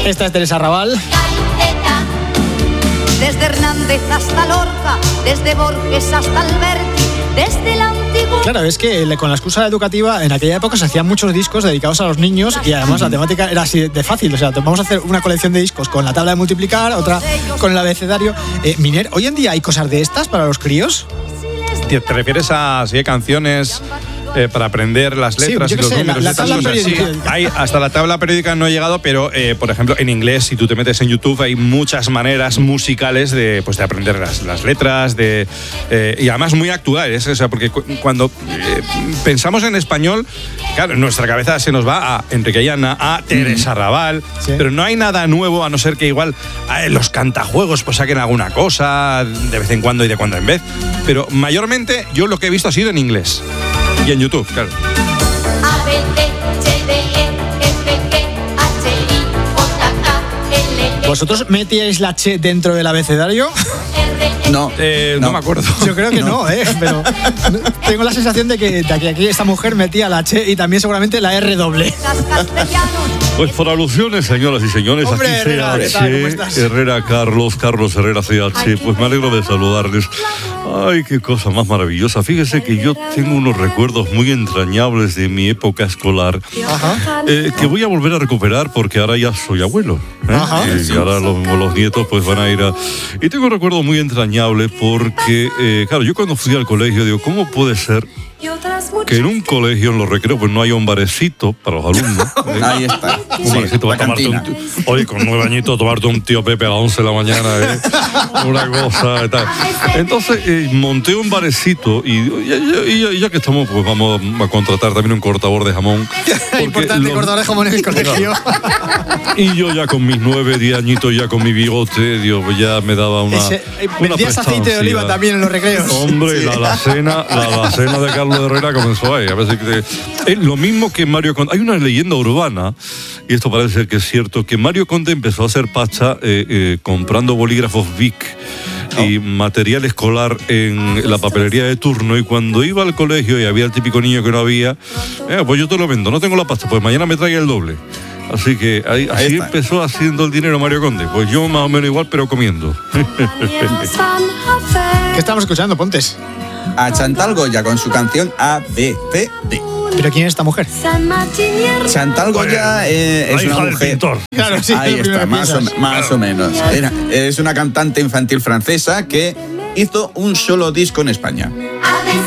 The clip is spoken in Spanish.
Esta es Teresa Raval. Desde Hernández hasta Lorca, desde Borges hasta Alberti, desde el antiguo... Claro, es que con la excusa educativa en aquella época se hacían muchos discos dedicados a los niños y además la temática era así de fácil. O sea, vamos a hacer una colección de discos con la tabla de multiplicar, otra con el abecedario. Miner, ¿hoy en día hay cosas de estas para los críos? ¿Te refieres a canciones para aprender las letras y los números? La tabla periódica. Sí, hasta la tabla periódica no he llegado, pero por ejemplo en inglés, si tú te metes en YouTube, hay muchas maneras musicales de aprender las letras, y además muy actuales. O sea, porque cuando pensamos en español, claro, en nuestra cabeza se nos va a Enrique Llana, a Teresa Raval, sí. Pero no hay nada nuevo, a no ser que igual los cantajuegos pues saquen alguna cosa de vez en cuando y de cuando en vez. Pero mayormente yo lo que he visto ha sido en inglés. Y en YouTube, claro. ¿Vosotros metíais la Che dentro del abecedario? No, no me acuerdo. Yo creo que no, pero tengo la sensación de que aquí esta mujer metía la Che y también seguramente la R doble. Pues por alusiones, señoras y señores, hombre, aquí Herrera, CH, Herrera Carlos Herrera CH, pues me alegro de saludarles. Ay, qué cosa más maravillosa. Fíjese que yo tengo unos recuerdos muy entrañables de mi época escolar, que voy a volver a recuperar porque ahora ya soy abuelo. Y ahora los nietos pues van a ir a... Y tengo un recuerdo muy entrañable porque, claro, yo cuando fui al colegio digo, ¿cómo puede ser que en un colegio, en los recreos, pues no haya un barecito para los alumnos? Ahí está. Un barecito para tomarte oye, con 9 añitos, tomarte un tío Pepe a las 11 de la mañana, una cosa y tal. Entonces monté un barecito y ya que estamos, pues vamos a contratar también un cortador de jamón. Importante, cortador de jamón en el colegio. Y yo ya con mis 9, 10 añitos, ya con mi bigote, Dios, ya me daba una ¿Vendías aceite de oliva también en los recreos? Hombre, sí. la cena de Carlos Herrera comenzó ahí. A veces es lo mismo que Mario Conde. Hay una leyenda urbana, y esto parece ser que es cierto, que Mario Conde empezó a hacer pacha comprando bolígrafos Bic y material escolar en la papelería de turno, y cuando iba al colegio y había el típico niño que no había, pues yo te lo vendo, no tengo la pasta, pues mañana me traiga el doble. Así que así empezó haciendo el dinero Mario Conde. Pues yo más o menos igual, pero comiendo. ¿Qué estamos escuchando, Pontes? A Chantal Goya con su canción ABCD. ¿Pero quién es esta mujer? Chantal Goya es una mujer. Claro, sí, ahí está, más o menos. Es una cantante infantil francesa que hizo un solo disco en España.